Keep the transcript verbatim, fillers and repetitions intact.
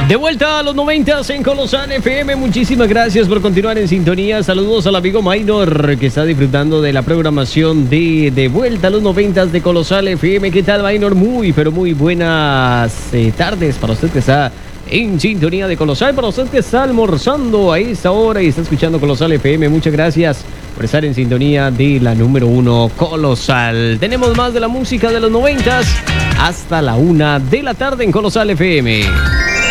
De vuelta a los noventas en Colosal F M. Muchísimas gracias por continuar en sintonía. Saludos al amigo Maynor, que está disfrutando de la programación de De vuelta a los noventas de Colosal F M. ¿Qué tal, Maynor? Muy, pero muy buenas eh, tardes para usted que está en sintonía de Colosal, para usted que está almorzando a esta hora y está escuchando Colosal F M. Muchas gracias por estar en sintonía de la número uno Colosal. Tenemos más de la música de los noventas hasta la una de la tarde en Colosal F M.